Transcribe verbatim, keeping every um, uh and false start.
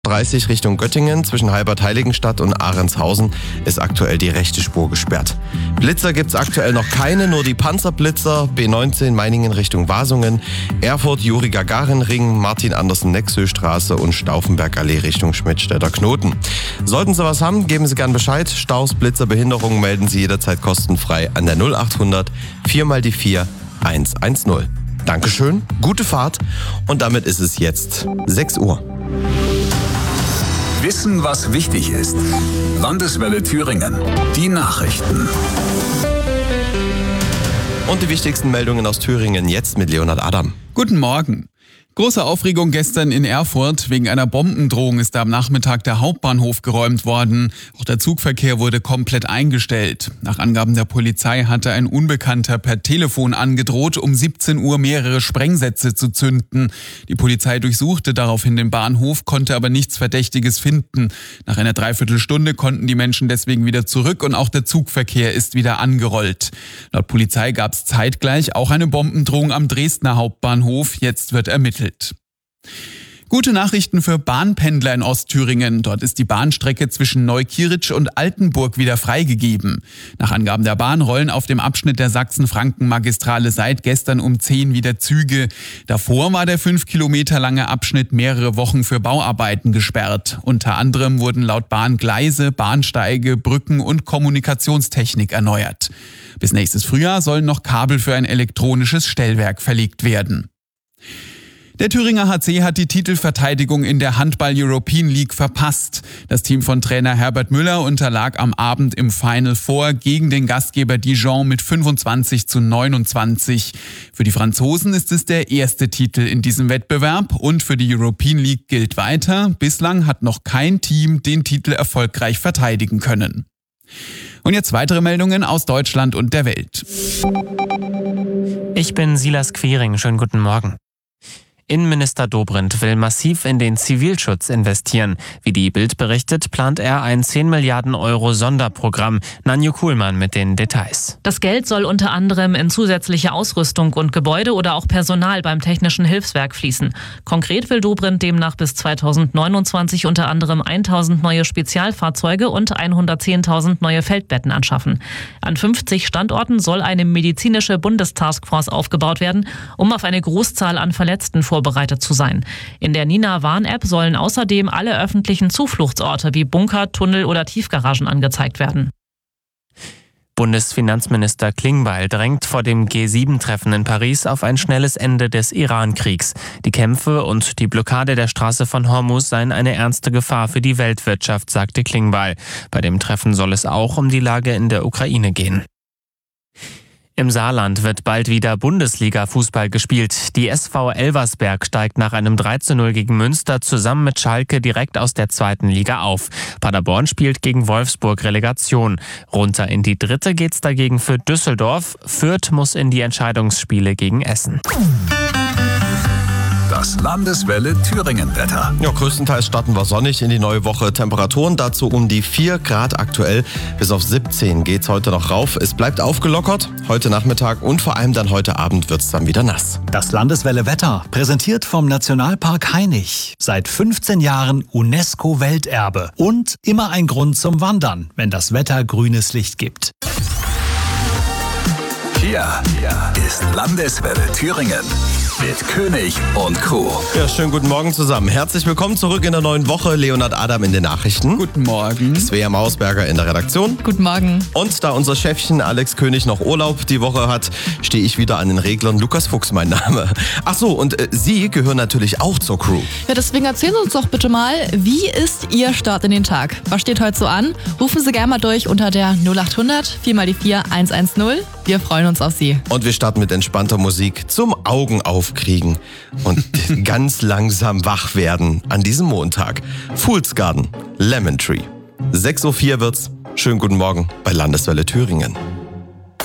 dreißig Richtung Göttingen zwischen Halbert-Heiligenstadt und Ahrenshausen ist aktuell die rechte Spur gesperrt. Blitzer gibt's aktuell noch keine, nur die Panzerblitzer. B neunzehn Meiningen Richtung Wasungen, Erfurt Juri-Gagarin-Ring, Martin-Andersen-Nexö-Straße und Stauffenberg-Allee Richtung Schmidtstädter Knoten. Sollten Sie was haben, geben Sie gern Bescheid. Staus, Blitzer, Behinderungen melden Sie jederzeit kostenfrei an der null acht hundert vier mal die vier eins eins null. Dankeschön, gute Fahrt und damit ist es jetzt sechs Uhr. Wissen, was wichtig ist. Landeswelle Thüringen. Die Nachrichten. Und die wichtigsten Meldungen aus Thüringen jetzt mit Leonhard Adam. Guten Morgen. Große Aufregung gestern in Erfurt. Wegen einer Bombendrohung ist am Nachmittag der Hauptbahnhof geräumt worden. Auch der Zugverkehr wurde komplett eingestellt. Nach Angaben der Polizei hatte ein Unbekannter per Telefon angedroht, um siebzehn Uhr mehrere Sprengsätze zu zünden. Die Polizei durchsuchte daraufhin den Bahnhof, konnte aber nichts Verdächtiges finden. Nach einer Dreiviertelstunde konnten die Menschen deswegen wieder zurück und auch der Zugverkehr ist wieder angerollt. Laut Polizei gab es zeitgleich auch eine Bombendrohung am Dresdner Hauptbahnhof. Jetzt wird ermittelt. Gute Nachrichten für Bahnpendler in Ostthüringen. Dort ist die Bahnstrecke zwischen Neukirch und Altenburg wieder freigegeben. Nach Angaben der Bahn rollen auf dem Abschnitt der Sachsen-Franken-Magistrale seit gestern um zehn wieder Züge. Davor war der fünf Kilometer lange Abschnitt mehrere Wochen für Bauarbeiten gesperrt. Unter anderem wurden laut Bahn Gleise, Bahnsteige, Brücken und Kommunikationstechnik erneuert. Bis nächstes Frühjahr sollen noch Kabel für ein elektronisches Stellwerk verlegt werden. Der Thüringer H C hat die Titelverteidigung in der Handball-European League verpasst. Das Team von Trainer Herbert Müller unterlag am Abend im Final Four gegen den Gastgeber Dijon mit fünfundzwanzig zu neunundzwanzig. Für die Franzosen ist es der erste Titel in diesem Wettbewerb und für die European League gilt weiter: Bislang hat noch kein Team den Titel erfolgreich verteidigen können. Und jetzt weitere Meldungen aus Deutschland und der Welt. Ich bin Silas Quiring. Schönen guten Morgen. Innenminister Dobrindt will massiv in den Zivilschutz investieren. Wie die Bild berichtet, plant er ein zehn Milliarden Euro Sonderprogramm. Nanju Kuhlmann mit den Details. Das Geld soll unter anderem in zusätzliche Ausrüstung und Gebäude oder auch Personal beim Technischen Hilfswerk fließen. Konkret will Dobrindt demnach bis zweitausendneunundzwanzig unter anderem tausend neue Spezialfahrzeuge und hundertzehntausend neue Feldbetten anschaffen. An fünfzig Standorten soll eine medizinische Bundestaskforce aufgebaut werden, um auf eine Großzahl an Verletzten vorzubereiten. vorbereitet zu sein. In der Nina-Warn-App sollen außerdem alle öffentlichen Zufluchtsorte wie Bunker, Tunnel oder Tiefgaragen angezeigt werden. Bundesfinanzminister Klingbeil drängt vor dem G sieben Treffen in Paris auf ein schnelles Ende des Iran-Kriegs. Die Kämpfe und die Blockade der Straße von Hormuz seien eine ernste Gefahr für die Weltwirtschaft, sagte Klingbeil. Bei dem Treffen soll es auch um die Lage in der Ukraine gehen. Im Saarland wird bald wieder Bundesliga-Fußball gespielt. Die S V Elversberg steigt nach einem drei zu null gegen Münster zusammen mit Schalke direkt aus der zweiten Liga auf. Paderborn spielt gegen Wolfsburg Relegation. Runter in die dritte geht's dagegen für Düsseldorf. Fürth muss in die Entscheidungsspiele gegen Essen. Das Landeswelle Thüringen-Wetter. Ja, größtenteils starten wir sonnig in die neue Woche. Temperaturen dazu um die vier Grad aktuell. Bis auf siebzehn geht's heute noch rauf. Es bleibt aufgelockert. Heute Nachmittag und vor allem dann heute Abend wird's dann wieder nass. Das Landeswelle Wetter, präsentiert vom Nationalpark Hainich. Seit fünfzehn Jahren UNESCO-Welterbe. Und immer ein Grund zum Wandern, wenn das Wetter grünes Licht gibt. Hier, hier ist Landeswelle Thüringen. Mit König und Co. Ja, schönen guten Morgen zusammen. Herzlich willkommen zurück in der neuen Woche. Leonhard Adam in den Nachrichten. Guten Morgen. Svea Mausberger in der Redaktion. Guten Morgen. Und da unser Chefchen Alex König noch Urlaub die Woche hat, stehe ich wieder an den Reglern. Lukas Fuchs mein Name. Ach so, und äh, Sie gehören natürlich auch zur Crew. Ja, deswegen erzählen Sie uns doch bitte mal, wie ist Ihr Start in den Tag? Was steht heute so an? Rufen Sie gerne mal durch unter der null acht hundert vier mal die vier eins eins null. Wir freuen uns auf Sie. Und wir starten mit entspannter Musik zum Augen aufkriegen und ganz langsam wach werden an diesem Montag. Fool's Garden, Lemon Tree. sechs Uhr vier wird's. Schönen guten Morgen bei Landeswelle Thüringen.